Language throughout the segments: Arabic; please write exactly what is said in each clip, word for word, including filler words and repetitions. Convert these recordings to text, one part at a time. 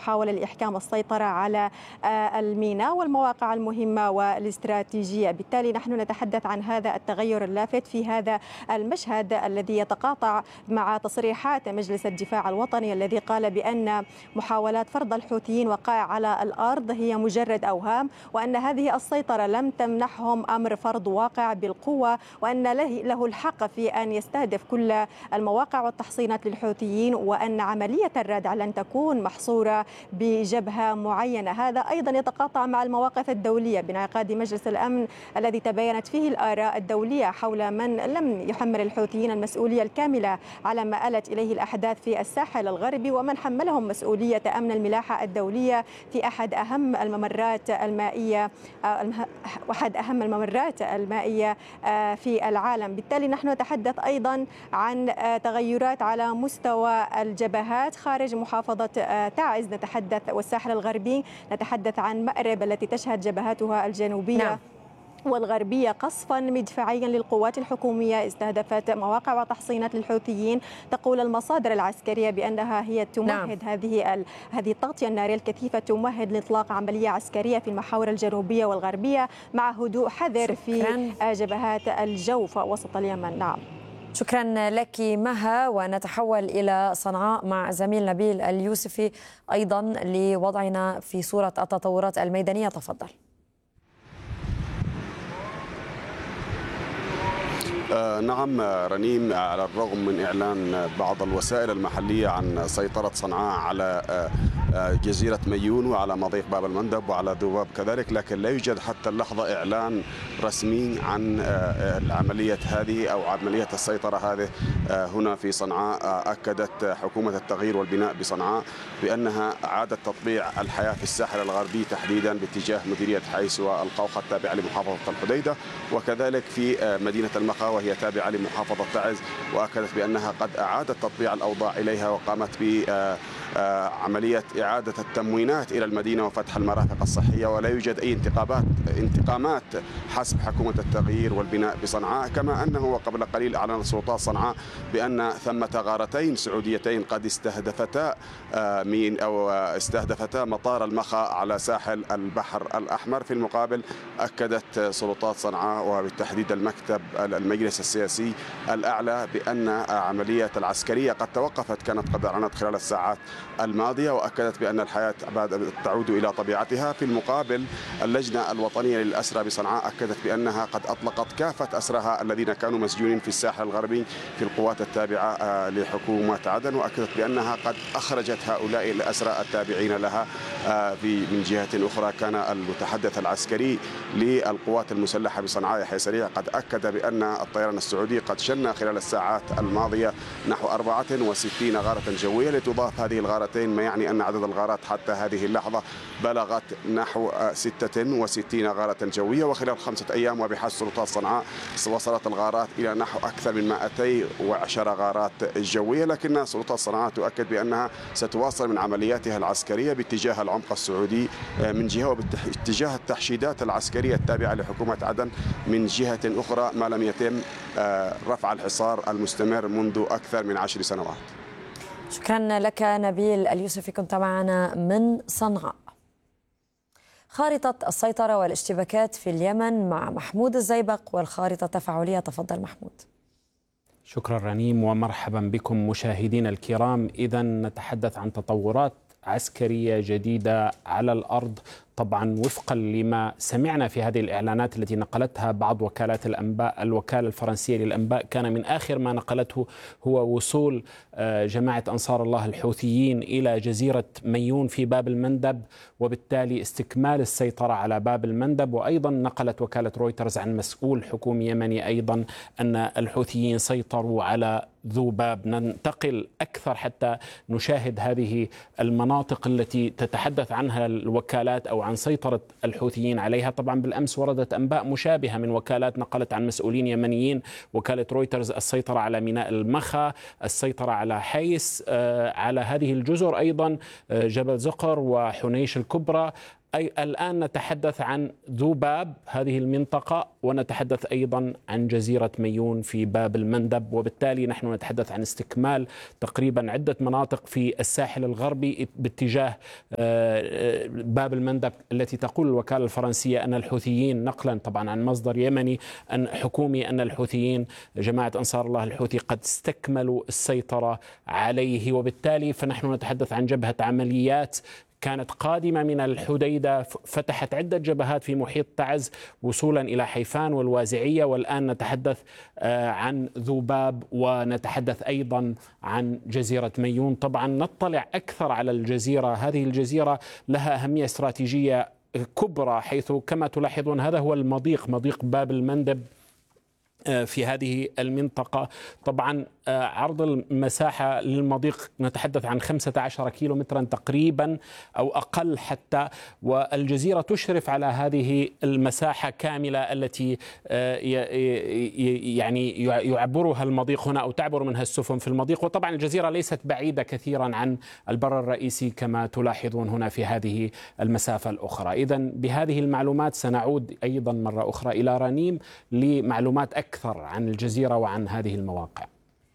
محاولة لإحكام السيطرة على الميناء والمواقع المهمة والاستراتيجية. بالتالي نحن نتحدث عن هذا التغير اللافت في هذا المشهد الذي يتقاطع مع تصريحات مجلس الدفاع الوطني الذي قال بأن محاولات فرض الحوثيين وقائع على الأرض هي مجرد أوهام، وأن هذه السيطرة لم تمنحهم أمر فرض واقع بالقوة، وأن له الحق في أن يستهدف كل المواقع والتحصينات للحوثيين، وأن عملية الردع لن تكون محصورة بجبهة معينة. هذا أيضا يتقاطع مع المواقف الدولية بانعقاد مجلس الأمن الذي تباينت فيه الآراء الدولية حول من لم يحمل الحوثيين المسؤولية الكاملة على ما آلت إليه الأحداث في الساحل الغربي، ومن حملهم مسؤولية أمن الملاحة الدولية في أحد أهم الممرات المائية أحد أهم الممرات المائية في العالم. بالتالي نحن نتحدث أيضا عن تغيرات على مستوى الجبهات خارج محافظة تعز، نتحدث والساحل الغربي، نتحدث عن مأرب التي تشهد جبهاتها الجنوبية نعم. والغربية قصفا مدفعيا للقوات الحكومية استهدفت مواقع وتحصينات للحوثيين. تقول المصادر العسكرية بأنها هي تمهد نعم. هذه ال... هذه التغطية النارية الكثيفة تمهد لإطلاق عملية عسكرية في المحاور الجنوبية والغربية مع هدوء حذر في جبهات الجوف وسط اليمن. نعم شكرا لك مها، ونتحول إلى صنعاء مع زميل نبيل اليوسفي أيضا لوضعنا في صورة التطورات الميدانية. تفضل. آه نعم رنيم، على الرغم من إعلان بعض الوسائل المحلية عن سيطرة صنعاء على آه جزيرة ميون وعلى مضيق باب المندب وعلى ذباب كذلك، لكن لا يوجد حتى اللحظة إعلان رسمي عن العملية هذه أو عملية السيطرة هذه هنا في صنعاء. أكدت حكومة التغيير والبناء بصنعاء بأنها أعادت تطبيع الحياة في الساحل الغربي تحديدا باتجاه مديرية حيس والقوقة التابعة لمحافظة الحديدة، وكذلك في مدينة المخا وهي تابعة لمحافظة تعز، وأكدت بأنها قد أعادت تطبيع الأوضاع إليها وقامت ب عملية إعادة التموينات إلى المدينة وفتح المرافق الصحية، ولا يوجد أي انتقامات انتقامات حسب حكومة التغيير والبناء بصنعاء. كما أنه وقبل قليل أعلنت سلطات صنعاء بأن ثمة غارتين سعوديتين قد استهدفتا من أو استهدفتا مطار المخا على ساحل البحر الأحمر. في المقابل أكدت سلطات صنعاء وبالتحديد المكتب المجلس السياسي الأعلى بأن عملية العسكرية قد توقفت، كانت قد أعلنت خلال الساعات الماضية، وأكدت بأن الحياة تعود إلى طبيعتها. في المقابل اللجنة الوطنية للأسرى بصنعاء أكدت بأنها قد أطلقت كافة أسرها الذين كانوا مسجونين في الساحل الغربي في القوات التابعة لحكومة عدن، وأكدت بأنها قد أخرجت هؤلاء الأسرى التابعين لها. من جهة أخرى كان المتحدث العسكري للقوات المسلحة بصنعاء يحيى سريع قد أكد بأن الطيران السعودي قد شن خلال الساعات الماضية نحو أربعة وستين غارة جوية، لتضاف هذه الغارتين ما يعني أن عدد الغارات حتى هذه اللحظة بلغت نحو ستة وستين غارة جوية. وخلال خمسة أيام وبحسب سلطات صنعاء وصلت الغارات إلى نحو أكثر من مئتين وعشرة غارات جوية، لكن سلطات صنعاء تؤكد بأنها ستواصل من عملياتها العسكرية باتجاه العمق السعودي من جهة، وباتجاه التحشيدات العسكرية التابعة لحكومة عدن من جهة أخرى، ما لم يتم رفع الحصار المستمر منذ أكثر من عشر سنوات. شكرا لك نبيل اليوسفي، كنت معنا من صنعاء. خارطة السيطرة والاشتباكات في اليمن مع محمود الزيبق والخارطة التفاعلية. تفضل محمود. شكرا رنيم ومرحبا بكم مشاهدينا الكرام. إذا نتحدث عن تطورات عسكرية جديدة على الأرض، طبعا وفقا لما سمعنا في هذه الإعلانات التي نقلتها بعض وكالات الأنباء. الوكالة الفرنسية للأنباء كان من آخر ما نقلته هو وصول جماعة أنصار الله الحوثيين إلى جزيرة ميون في باب المندب، وبالتالي استكمال السيطرة على باب المندب. وأيضا نقلت وكالة رويترز عن مسؤول حكومي يمني أيضا أن الحوثيين سيطروا على ذوباب. ننتقل أكثر حتى نشاهد هذه المناطق التي تتحدث عنها الوكالات أو عن سيطرة الحوثيين عليها. طبعا بالأمس وردت أنباء مشابهة من وكالات نقلت عن مسؤولين يمنيين. وكالة رويترز السيطرة على ميناء المخا، السيطرة على حيس، على هذه الجزر أيضا جبل زقر وحنيش الكبرى. أي الآن نتحدث عن ذوباب هذه المنطقة، ونتحدث أيضا عن جزيرة ميون في باب المندب، وبالتالي نحن نتحدث عن استكمال تقريبا عدة مناطق في الساحل الغربي باتجاه باب المندب، التي تقول الوكالة الفرنسية أن الحوثيين، نقلا طبعا عن مصدر يمني أن حكومي، أن الحوثيين جماعة أنصار الله الحوثي قد استكملوا السيطرة عليه، وبالتالي فنحن نتحدث عن جبهة عمليات كانت قادمة من الحديدة، فتحت عدة جبهات في محيط تعز وصولا إلى حيفان والوازعية، والآن نتحدث عن ذوباب ونتحدث أيضا عن جزيرة ميون. طبعا نطلع أكثر على الجزيرة، هذه الجزيرة لها أهمية استراتيجية كبرى، حيث كما تلاحظون هذا هو المضيق، مضيق باب المندب في هذه المنطقة. طبعا عرض المساحة للمضيق نتحدث عن خمسة عشر كيلو مترا تقريبا أو أقل حتى، والجزيرة تشرف على هذه المساحة كاملة التي يعني يعبرها المضيق هنا أو تعبر منها السفن في المضيق. وطبعا الجزيرة ليست بعيدة كثيرا عن البر الرئيسي كما تلاحظون هنا في هذه المسافة الأخرى. إذن بهذه المعلومات سنعود أيضا مرة أخرى إلى رنيم لمعلومات أكثر عن الجزيرة وعن هذه المواقع.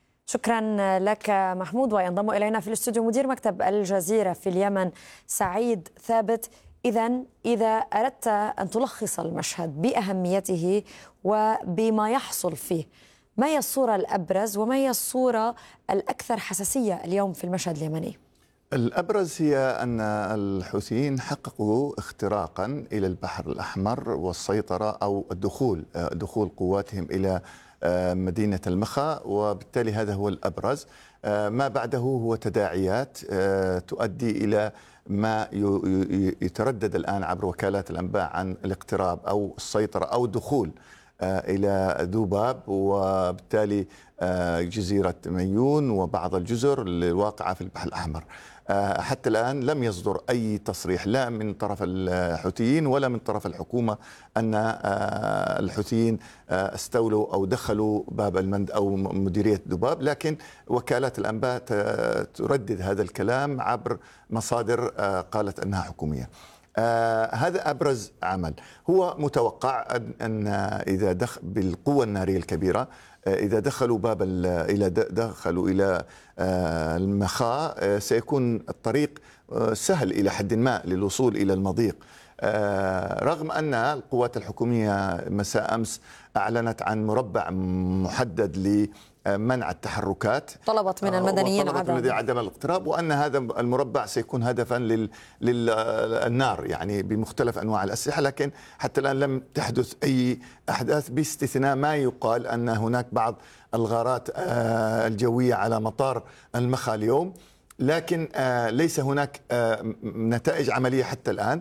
شكرا لك محمود. وينضم إلينا في الاستوديو مدير مكتب الجزيرة في اليمن سعيد ثابت. إذن إذا أردت أن تلخص المشهد بأهميته وبما يحصل فيه، ما هي الصورة الأبرز وما هي الصورة الأكثر حساسية اليوم في المشهد اليمني؟ الأبرز هي أن الحوثيين حققوا اختراقا إلى البحر الأحمر والسيطرة أو الدخول دخول قواتهم إلى مدينة المخا، وبالتالي هذا هو الأبرز. ما بعده هو تداعيات تؤدي إلى ما يتردد الآن عبر وكالات الأنباء عن الاقتراب أو السيطرة أو الدخول إلى ذوباب، وبالتالي جزيرة ميون وبعض الجزر الواقعة في البحر الأحمر. حتى الآن لم يصدر أي تصريح لا من طرف الحوثيين ولا من طرف الحكومة أن الحوثيين استولوا أو دخلوا باب المند أو مديرية ذوباب، لكن وكالات الأنباء تردد هذا الكلام عبر مصادر قالت أنها حكومية. آه هذا أبرز عمل. هو متوقع أن, أن إذا دخل بالقوة النارية الكبيرة، آه إذا دخلوا باب إلى دخلوا إلى آه المخا، آه سيكون الطريق آه سهل إلى حد ما للوصول إلى المضيق. آه رغم أن القوات الحكومية مساء أمس أعلنت عن مربع محدد ل منع التحركات، طلبت من المدنيين عدم. عدم الاقتراب، وأن هذا المربع سيكون هدفا لل... للنار يعني بمختلف أنواع الأسلحة، لكن حتى الآن لم تحدث أي أحداث باستثناء ما يقال أن هناك بعض الغارات الجوية على مطار المخا اليوم، لكن ليس هناك نتائج عملية حتى الآن.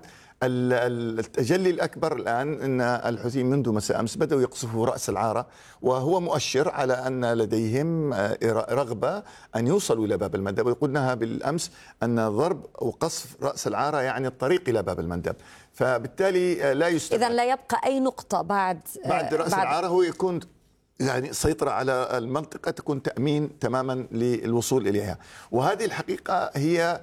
التجلي الأكبر الآن أن الحوثيين منذ مساء أمس بدأوا يقصفوا رأس العارة، وهو مؤشر على أن لديهم رغبة أن يوصلوا إلى باب المندب. وقلناها بالأمس أن ضرب وقصف رأس العارة يعني الطريق إلى باب المندب، فبالتالي لا يستبعد. إذن لا يبقى أي نقطة بعد بعد رأس بعد العارة هو يكون يعني السيطرة على المنطقة، تكون تأمين تماما للوصول إليها. وهذه الحقيقة هي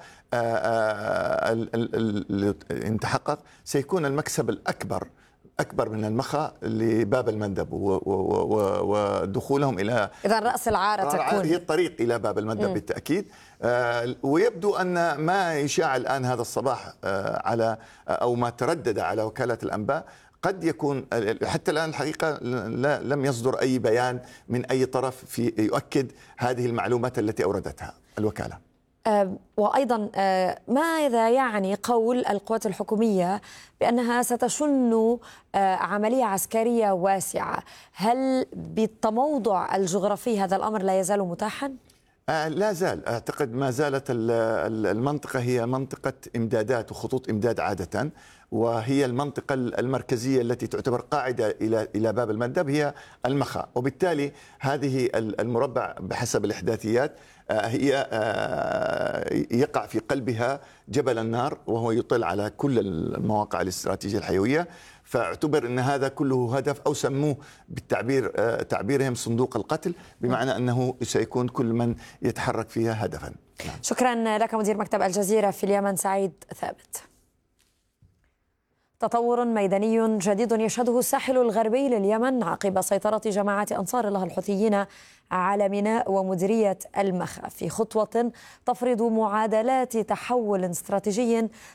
إن تحقق سيكون المكسب الأكبر أكبر من المخا لباب المندب ودخولهم إلى إذا رأس العارة تكون هي الطريق إلى باب المندب م. بالتأكيد. ويبدو أن ما يشاع الآن هذا الصباح على أو ما تردد على وكالة الأنباء قد يكون حتى الآن الحقيقة لا لم يصدر أي بيان من أي طرف في يؤكد هذه المعلومات التي أوردتها الوكالة. أه وأيضا أه ماذا يعني قول القوات الحكومية بأنها ستشن أه عملية عسكرية واسعة؟ هل بالتموضع الجغرافي هذا الأمر لا يزال متاحا؟ آه لا زال. أعتقد ما زالت المنطقة هي منطقة إمدادات وخطوط إمداد عادة، وهي المنطقة المركزية التي تعتبر قاعدة إلى إلى باب المندب هي المخا، وبالتالي هذه المربع بحسب الإحداثيات هي يقع في قلبها جبل النار، وهو يطل على كل المواقع الاستراتيجية الحيوية، فاعتبر أن هذا كله هدف، أو سموه بالتعبير تعبيرهم صندوق القتل، بمعنى أنه سيكون كل من يتحرك فيها هدفا. شكرا لك مدير مكتب الجزيرة في اليمن سعيد ثابت. تطور ميداني جديد يشهده الساحل الغربي لليمن عقب سيطرة جماعة أنصار الله الحوثيين على ميناء ومديرية المخا، في خطوة تفرض معادلات تحول استراتيجي